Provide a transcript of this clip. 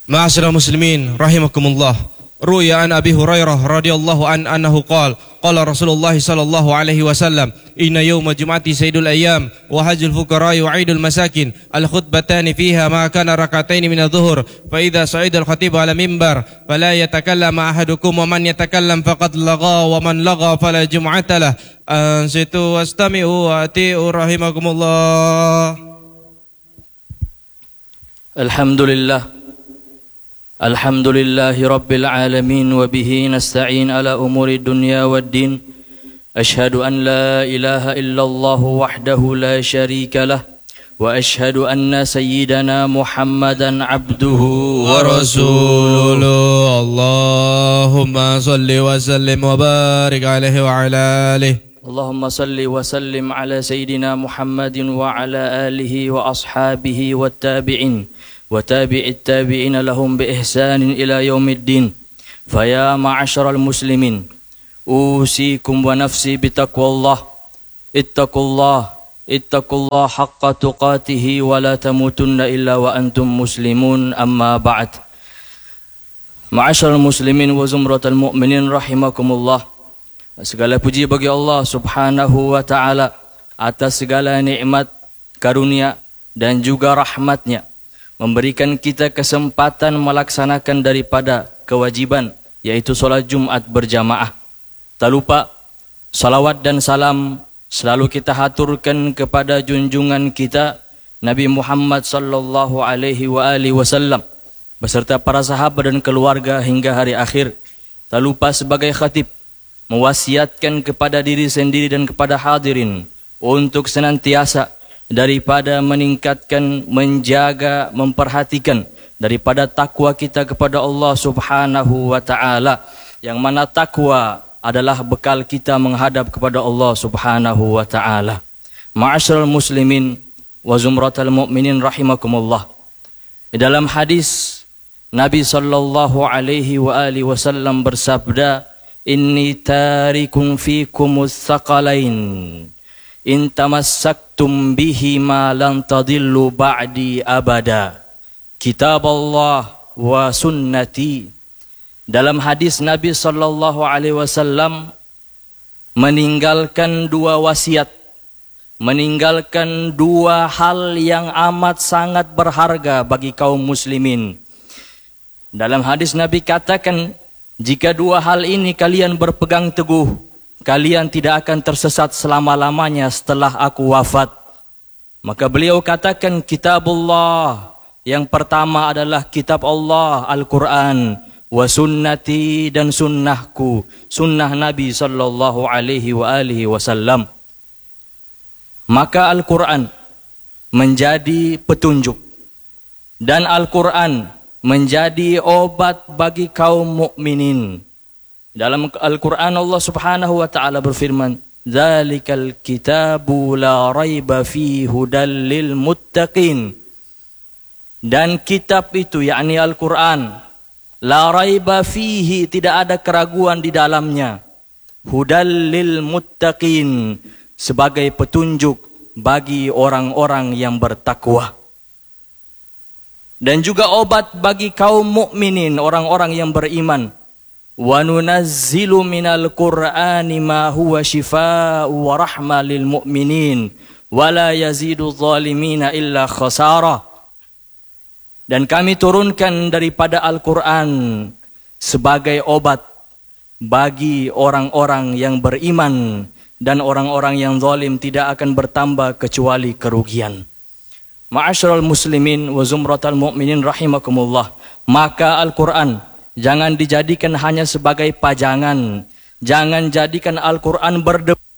Ma'asyiral muslimin rahimakumullah. Ruya an Abi Hurairah radhiyallahu anhu qala Rasulullah sallallahu alaihi wasallam inna yawma jum'ati sayyidul ayyam wa hajjul fuqara wa 'idul masakin al khutbatani fiha ma kana rak'atayn min adh-dhuhr fa idza sa'ida al khatib ala minbar fala yatakallam ahadukum wa man yatakallam faqad lagha wa man lagha fala jum'ata lah. Ansitu wastami'u wa ati'u rahimakumullah. الحمد لله رب العالمين وبه نستعين على أمور الدنيا والدين أشهد أن لا إله إلا الله وحده لا شريك له وأشهد أن سيدنا محمدا عبده ورسوله اللهم صل وسلم وبارك عليه وعلى آله اللهم صل وسلم على سيدنا محمد وعلى آله وأصحابه والتابعين وتابع التابعين لهم بإحسان إلى يوم الدين. فيا معشر المسلمين أوصيكم ونفسي بتقوى الله. اتقوا الله حق تقاته ولا تموتن إلا وأنتم مسلمون. أما بعد. Ma'asyiral muslimin wa zumratal mu'minin rahimakumullah. Segala puji bagi Allah Subhanahu wa taala atas segala nikmat, karunia dan juga rahmatnya, memberikan kita kesempatan melaksanakan daripada kewajiban, yaitu sholat Jumat berjamaah. Tak lupa salawat dan salam selalu kita haturkan kepada junjungan kita Nabi Muhammad sallallahu alaihi wasallam beserta para sahabat dan keluarga hingga hari akhir. Tak lupa sebagai khatib mewasiatkan kepada diri sendiri dan kepada hadirin untuk senantiasa daripada meningkatkan, menjaga, memperhatikan daripada takwa kita kepada Allah Subhanahu wa taala, yang mana takwa adalah bekal kita menghadap kepada Allah Subhanahu wa taala. Ma'asyiral muslimin wa zumratal mu'minin rahimakumullah. Dalam hadis Nabi sallallahu alaihi wasallam bersabda, inni tarikun fikumus thaqalain in tamassaktum bihi ma lan tadillu ba'di abada, kitab Allah wa sunnati. Dalam hadis Nabi sallallahu alaihi wasallam meninggalkan dua wasiat, meninggalkan dua hal yang amat sangat berharga bagi kaum muslimin. Dalam hadis Nabi katakan, jika dua hal ini kalian berpegang teguh, kalian tidak akan tersesat selama-lamanya setelah aku wafat. Maka beliau katakan kitabullah. Yang pertama adalah kitab Allah, Al-Quran. Wa sunnati, dan sunnahku, sunnah Nabi sallallahu alaihi wasallam. Maka Al-Quran menjadi petunjuk, dan Al-Quran menjadi obat bagi kaum mukminin. Dalam Al-Quran Allah Subhanahu wa taala berfirman, "Dzalikal kitabu la raiba fihi hudal lil muttaqin." Dan kitab itu, yakni Al-Quran, la raiba fihi, tidak ada keraguan di dalamnya, hudal lil muttaqin, sebagai petunjuk bagi orang-orang yang bertakwa. Dan juga obat bagi kaum mukminin, orang-orang yang beriman. Wa nunazzilu minal qur'ani ma huwa shifaa'u wa rahma lil mu'minin wa la yazidu zalimina illa khasara. Dan kami turunkan daripada Al-Quran sebagai obat bagi orang-orang yang beriman, dan orang-orang yang zalim tidak akan bertambah kecuali kerugian. Ma'asyiral muslimin wa zumratal mu'minin rahimakumullah. Maka Al-Quran jangan dijadikan hanya sebagai pajangan. Jangan jadikan Al-Quran berdebat